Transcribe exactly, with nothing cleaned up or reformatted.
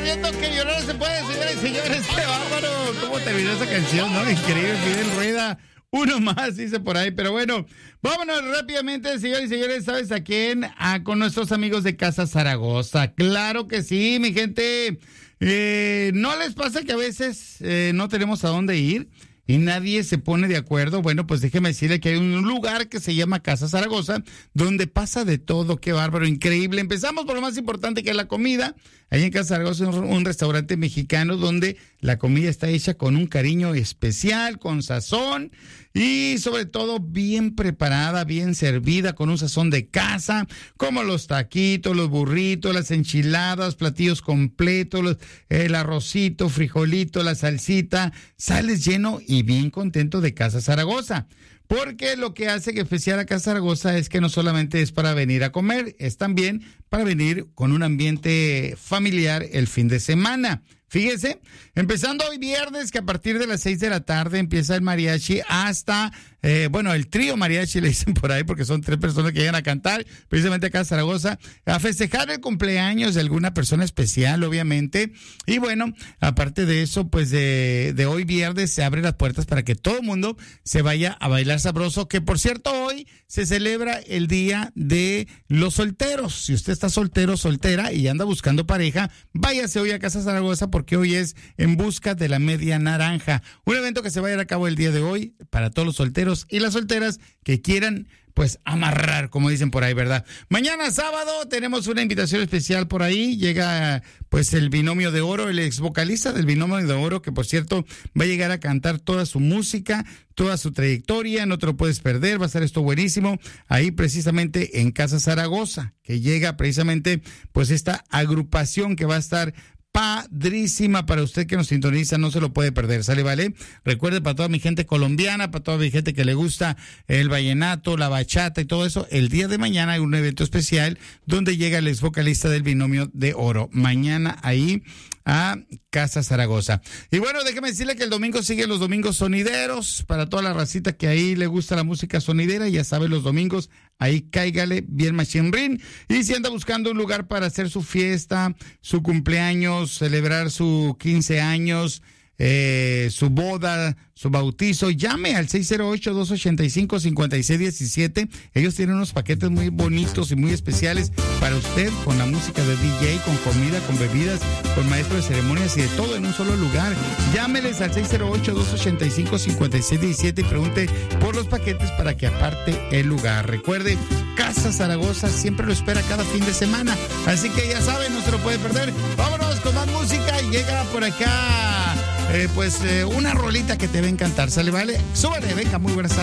viendo que llorar se puede, señores y señores. ¡Qué bárbaro! ¿Cómo terminó esa canción, no? Increíble, Fidel Rueda. Uno más, dice por ahí, pero bueno, vámonos rápidamente, señores y señores, ¿sabes a quién? Ah, con nuestros amigos de Casa Zaragoza. Claro que sí, mi gente. Eh, ¿no les pasa que a veces eh, no tenemos a dónde ir y nadie se pone de acuerdo? Bueno, pues déjeme decirle que hay un lugar que se llama Casa Zaragoza, donde pasa de todo. Qué bárbaro, increíble. Empezamos por lo más importante, que es la comida. Ahí en Casa Zaragoza es un restaurante mexicano donde la comida está hecha con un cariño especial, con sazón y sobre todo bien preparada, bien servida, con un sazón de casa, como los taquitos, los burritos, las enchiladas, platillos completos, los, el arrocito, frijolito, la salsita. Sales lleno y bien contento de Casa Zaragoza. Porque lo que hace que especial a Casa Zaragoza es que no solamente es para venir a comer, es también para venir con un ambiente familiar el fin de semana. Fíjese, empezando hoy viernes, que a partir de las seis de la tarde empieza el mariachi hasta, eh, bueno, el trío mariachi le dicen por ahí, porque son tres personas que llegan a cantar, precisamente acá a Zaragoza, a festejar el cumpleaños de alguna persona especial, obviamente. Y bueno, aparte de eso, pues de, de hoy viernes se abren las puertas para que todo el mundo se vaya a bailar sabroso, que por cierto hoy se celebra el Día de los Solteros. Si usted está soltero, soltera y anda buscando pareja, váyase hoy a Casa Zaragoza, porque hoy es En Busca de la Media Naranja, un evento que se va a llevar a cabo el día de hoy para todos los solteros y las solteras que quieran pues amarrar, como dicen por ahí, ¿verdad? Mañana sábado tenemos una invitación especial por ahí, llega pues el Binomio de Oro, el ex vocalista del Binomio de Oro, que por cierto va a llegar a cantar toda su música, toda su trayectoria, no te lo puedes perder, va a estar esto buenísimo, ahí precisamente en Casa Zaragoza, que llega precisamente pues esta agrupación que va a estar padrísima para usted que nos sintoniza, no se lo puede perder, ¿sale, vale? Recuerde, para toda mi gente colombiana, para toda mi gente que le gusta el vallenato, la bachata y todo eso, el día de mañana hay un evento especial donde llega el ex vocalista del Binomio de Oro. Mañana ahí a Casa Zaragoza. Y bueno, déjeme decirle que el domingo siguen los domingos sonideros, para toda la racita que ahí le gusta la música sonidera, ya sabe, los domingos, ahí cáigale bien machinrín. Y si anda buscando un lugar para hacer su fiesta, su cumpleaños, celebrar su quince años, eh, su boda, su bautizo, llame al seis cero ocho, dos ocho cinco, cinco seis uno siete. Ellos tienen unos paquetes muy bonitos y muy especiales para usted, con la música de D J, con comida, con bebidas, con maestro de ceremonias y de todo en un solo lugar. Llámeles al seis cero ocho, dos ocho cinco, cinco seis uno siete y pregunte por los paquetes para que aparte el lugar. Recuerde, Casa Zaragoza siempre lo espera cada fin de semana, así que ya saben, no se lo puede perder. Vámonos con más música y llega por acá eh, pues eh, una rolita que te va a encantar, ¿sale, vale? Súbale, venga, muy buenas tardes.